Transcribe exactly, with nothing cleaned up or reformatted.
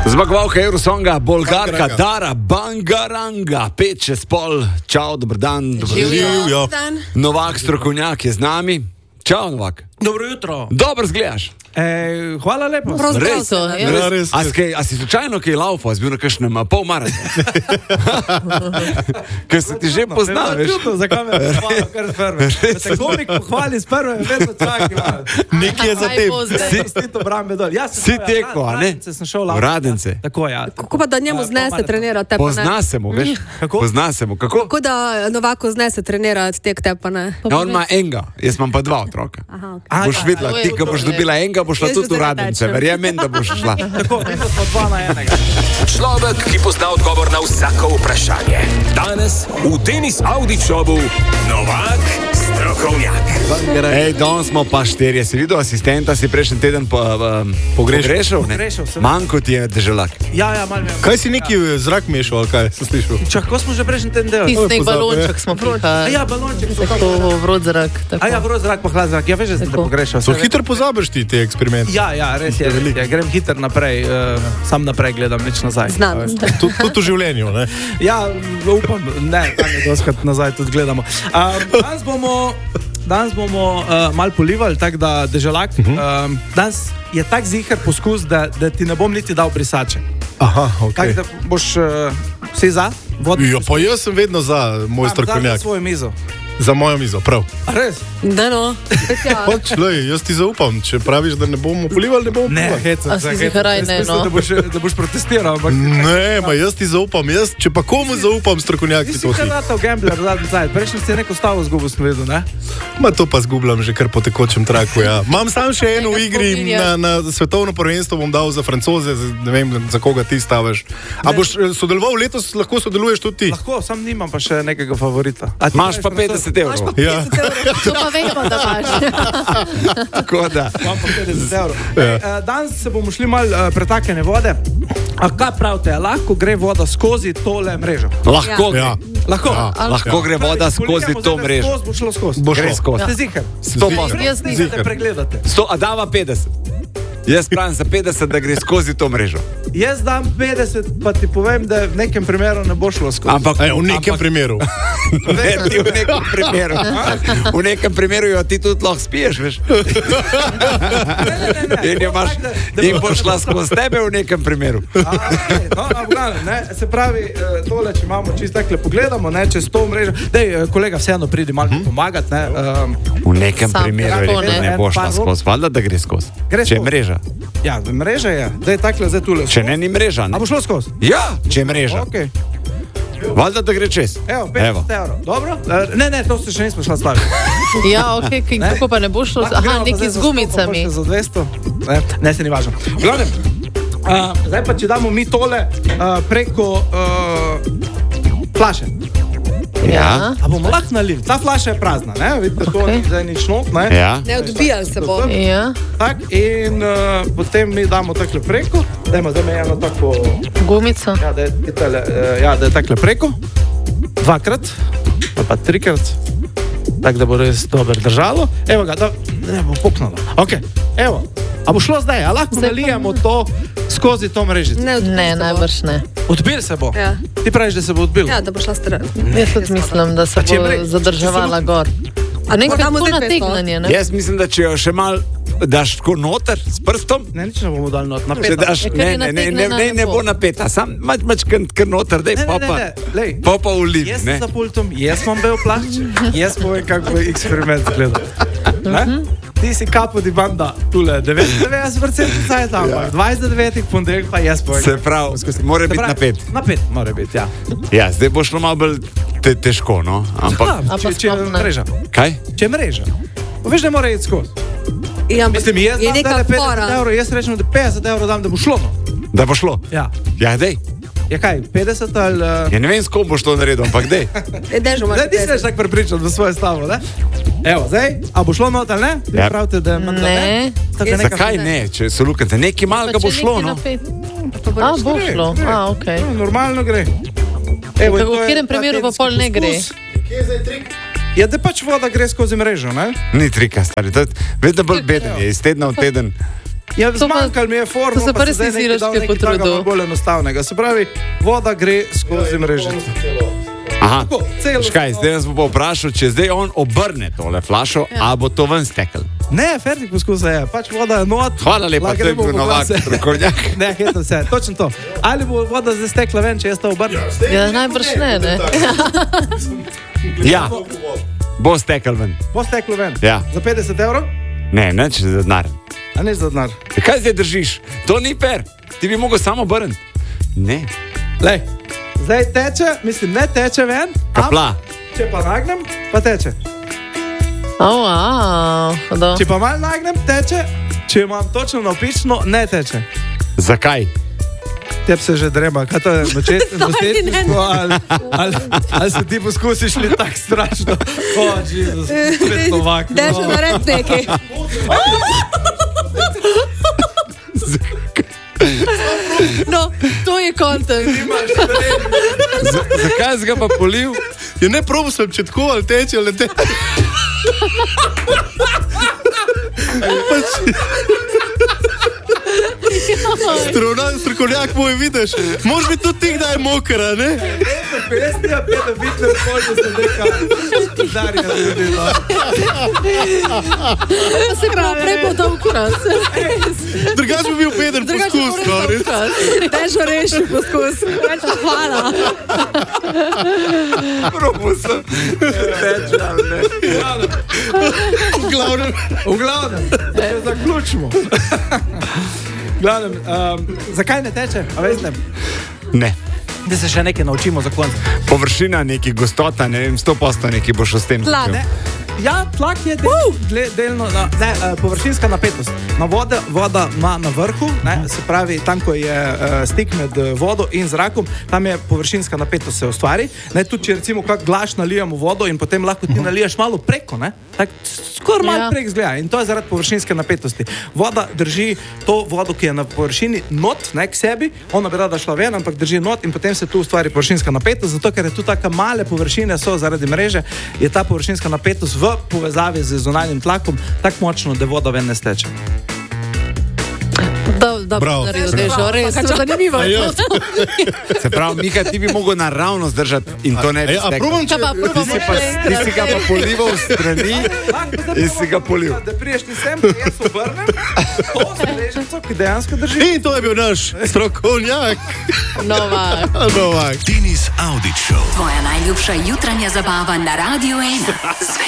Zmagovalka Eurosonga, Bolgarka Dara Bangaranga, pet čez pol. Čau, dober dan, dober Živijo. Novak strokovnjak je z nami. Čau, Novak. Dobro jutro. Dobro zgledaš. E, hvala lepo. Res, so, ja. res. Ja, res. A, skaj, a si slučajno kaj laufal, si bil na kakšnem pol maratonu? Ker se ti že pozna, veš. Zakaj me hvala, kar z prve. Se komik pohvali z prve, vedno čaki. Nekje za tem. Si to brambe dol. Ja, Si teko, a ne? Radence sem šel laufati. Radence. Tako, ja. Kako pa da njemu znese trenirati, te pa ne? Pozna se mu, veš. Kako? Pozna se mu, kako? Kako da Novaku znese trenirati, tek te pa ne? Ja, on ima enega, jaz imam pa dva otroka. Aha, okay. A, Boš ja, videla, ja, ti, to ko je boš to, dobila enega, boš šla Jaz tudi se v zdaj Radence. tečem. Verjamem, da boš šla. Tako, mi pa smo dva na enega. Človek, ki pozna odgovor na vsako vprašanje. Danes v Tenis Audi Shopu Novak strokovnjak. Ej, danes smo pa štirje. Si videl asistenta, si prejšnji teden po, um, pogrešal? ne? Pogrešal sem. Manj kot je deželak. Ja, ja, malo mi je. Kaj si neki zrak mešal, ali kaj si slišal? Čak, ko smo že prejšnji ten del? Tisti Nek pozabil, balonček ja. smo A prihajali. ja, balonček so Tako vrod zrak. A ja, vrod zrak pa hlad zrak. Ja, veš, da sem te Tako. pogrešal. To Saj hitro pozabiš ti te eksperimente. Ja, ja, res je. Res je. Grem hiter naprej, uh, sam naprej gledam, nič nazaj. Znam. Tudi tud v življenju, ne? Ja, upam, ne, tam je doskrat nazaj tudi gledamo. Um, danes bomo, danes bomo uh, malo polivali, tako da deželak. Mhm. Um, danes je tak ziher poskus, da, da ti ne bom niti dal brisače. Aha, ok. Tako da boš uh, vsi za? Vod, Ja, pa jaz sem vedno za moj Za strokovnjak. svojo mizo. Za mojo mizo, prav. A res? Da no, special. Pač, lej, jaz ti zaupam, če praviš, da ne bomo polivali, ne bomo Ne, polivali. hecam. A si se, si hecam. hraj, Jaz ne, mislim, no. Da boš, da boš protestiral, ampak... Ne, ma jaz ti zaupam, jaz, če pa komu zaupam, strokovnjak Ti ti si to kar ti. ratov gambler zadnji cajt. Prejšnji si neko stavo zgubil, sem vedel, ne? Ma to pa zgubljam že kar po tekočem traku, ja. Imam sam še eno v igri, na, na svetovno prvenstvo bom dal za Francoze, za- ne vem, za koga ti staviš. A boš eh, sodeloval letos, lahko sodeluješ tudi ti? Lahko, sam nimam pa še nekega favorita. A ti Imaš pa veš, petdeset evrov. Ja. To pa vemo, da imaš. Tako da. Imam pa petdeset evrov. Ej, eh, danes se bomo šli malo uh, pretakane vode. A kaj pravite, lahko gre voda skozi tole mrežo? Lahko gre. Ja. Lahko. Ja. Lahko gre voda skozi to mrežo. Skozi bo šlo skozi. Bo Gre šlo. skozi. Ste ziher? Sto posto. Jaz nisem. Nisem pregledate. Sto, a dava petdeset. Jaz pravim za petdeset, da gre skozi to mrežo. Jaz dam petdeset, pa ti povem, da v nekem primeru ne bo šlo skozi. Ampak Ej, v nekem ampak, primeru. ne, ti v nekem primeru. V nekem primeru jo ti tudi lahko spiješ, veš. In, jo imaš, in bo šla skozi tebe v nekem primeru. A, okay, no, a, v glavnem, ne, se pravi, eh, tole, če imamo čisto takle pogledamo, ne, čez to mrežo. Dej, eh, kolega, vseeno pridi malo Mhm. mi pomagati, ne. Um, V nekem Sam primeru je lahko, rekel, ne. ne bo šla En par skozi. Valjda, da gre skozi. Gre Če je skozi. mreža. ja, mreža je. Dej, takle, zdaj tule. Če ne, ni mreža. A Ne? bo šlo skozi? Ja, če je mreža. Okay. Valjda, da gre čez. Evo, Evo. petdeset evrov. Dobro? Eh, Ne, ne, to se še nismo šla staviti. Ja, ok, kaj, Ne? kako pa ne bo šlo? Lahko Aha, gremo pa neki zdaj z za sto, pa gumicami. še za dvesto. Ne, ne, se ni važno. V glavnem, uh, zdaj pa, če damo mi tole uh, preko uh, flaše. Ja. A bomo lahko nalili? Ta flaša je prazna, ne? Vidite, to Okej. ni zdaj nič not, ne? Ja. Ne odbijal se bo. Ja, Tak, in uh, potem mi damo takle preko. Dajmo zdaj me eno tako, gumico. ja, da je, tale, uh, ja, da je takle preko. Dvakrat, ali pa trikrat. Tako da bo res dobro držalo. Evo ga, da ne bo puknilo. Ok, evo. A bo šlo zdaj, a lahko Zdaj pa- nalijemo to skozi to mrežico? Ne odbijal Ne, se bo. najbrž ne. Odbil se bo. Ja. Ti praviš, da se bo odbil? Ja, da bo šla stran. Jaz tudi mislim, da se A če bo mre- zadrževala gor. A ne, Moramo kako zdaj pesto. nategnanje, ne? Jaz mislim, da če jo še mal daš tako noter s prstom, Ne, nič ne bomo dali not, če napet. daš, Ja, ker ne, je ne, ne, ne, nategnjena, ne, ne ne bo. bo napeta, sam mač, mač kar noter, daj Ne, ne, pa ne, pa. ne, lej. Pa pa uliv, Jaz sem ne. za pultom, jaz imam bel plašč, jaz povem, kako bo eksperiment izgledal. Ne? Ti si kapo di banda, tule devetindevetdeset procentov cajt, ampak dvajset do devetih ponedeljk pa jaz povem. Se pravi, mora biti napet. Napet mora biti, ja. Ja, zdaj bo šlo malo bolj te, težko, no? Ampak, Ja, A pa če, če je sploh ne. mreža. kaj? Če je mreža. Pa veš, da mora iti skozi. Ja, ampak Mislim, jaz je dam neka zdajle petdeset fora. evrov, jaz rečem, da petdeset evrov dam, da bo šlo. No. Da bo šlo? Ja. Ja, dej. Je kaj, petdeset ali... Uh... Ja, ne vem, s kom boš to naredil, ampak dej. E, dežo imaš Zdaj ti se petdeset. tako prepričal v svoje stavo, ne? Evo, zdaj, a bo šlo not ali ne? Vi Ja. pravite, da je manj, da Ne. Tako da neka- Zakaj ne, če so lukate, nekaj malega bo šlo, no? A, bo Gre, šlo. gre. A, ok. Ja, normalno gre. Evo, Kako, in to v je katerem ta primeru pa tedenski pol ne gre? poskus. Ja, da pač voda gre skozi mrežo, ne? Ni trika, stari. To je vedno bolj beden, je iz tedna v teden. Ja, To pa- zmanjkal mi je forma, to se pa res nisi račke potrudil. bolj enostavnega. Se pravi, voda gre skozi mrežico. Aha, Tako, celo škaj, zdaj nas bo pa vprašal, če zdaj on obrne tole flašo, ja. A bo to ven stekel. Ne, fertik poskus je, pač voda je not. Hvala lepa, to je bil Novak, strokovnjak. Ne, hitro se, točno to. Ali bo voda zdaj stekla ven, če jaz to obrnem? Ja, najbrž ne, ne. Ja, bo stekel ven. Bo steklo ven. Ja. Za petdeset evrov? Ne, neč za denar. A ne za denar. Kaj zdaj držiš? To ni per. Ti bi mogel samo obrniti. Ne. Lej, zdaj teče, mislim, ne teče ven. Kapla. Ampak, če pa nagnem, pa teče. Au, au, da. Če pa malo nagnem, teče. Če imam točno napično, ne teče. Zakaj? Teb se že drema, kaj to je nočetništvo, ali, ali, ali se ti poskusiš li tako strašno. O, Jezus, spet Novak. Dežo narediti nekaj. No, to je kontent. Z- zakaj si ga pa polil? Je ne probo sem, če tako ali teče ali ne teče. Strovna, strokovnjak moj, vidiš, moraš biti tudi ti, da je mokra, ne? Pesnija, peta bitna, možno se neka darja zgodila. Pa se prav prepotov kuras. Drugač bi bil Peter poskus, no, res. Dežo reši poskus. Hvala. Probo sem. Teče, ali ne? V glavnem. V glavnem, če zaključimo. V glavnem, um, zakaj ne teče? A veste, Ne. da se še nekaj naučimo za konec. Površina, neki gostota, ne vem, sto posto neki boš s tem. Tla, začel. Ne? Ja, tlak je del, gle, delno, na, ne, uh, površinska napetost. Na vode, voda ima na vrhu, ne, se pravi, tam, ko je uh, stik med uh, vodo in zrakom, tam je površinska napetost se ustvari. Ne, tudi, če recimo kak glaš nalijamo vodo in potem lahko ti nalijaš malo preko, ne, tak skoraj malo Ja. prek zgleda in to je zaradi površinske napetosti. Voda drži to vodo, ki je na površini, not, ne, k sebi, ona bi rada šla ven, ampak drži not in potem se tu ustvari površinska napetost, zato ker je tu taka male površine so zaradi mreže, je ta površinska napetost v povezavi z zunanjim tlakom tako močno, da voda ven ne steče. Da, da Bravo. bi naredil dežo, res. Kaj zanimivo. Se pravi, Mika, ti bi mogel naravno zdržati in to ne bi A, a stekel. probam, če... Kaj pa, Ti probamo si, pa, še ti enkrat. si ga pa polival v strani in si ga polil. Da priješ ti sem, jaz obrnem, to mrežico, ki dejansko drži. In to je bil naš strokovnjak. Novak. Novak. Denis Audić Show. Tvoja najljubša jutranja zabava na Radiu ena.